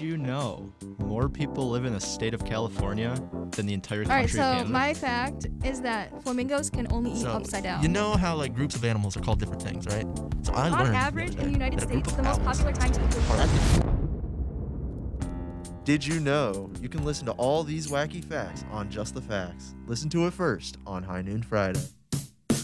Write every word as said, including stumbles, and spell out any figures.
you know more people live in the state of California than the entire All right, country of so Kansas? my fact is that flamingos can only eat So, upside down. You know how like groups of animals are called different things, right? So I On learned average, the other in the day United that a group States, of the most owls popular time to eat are is Did you know you can listen to all these wacky facts on Just the Facts? Listen to it first on High Noon Friday.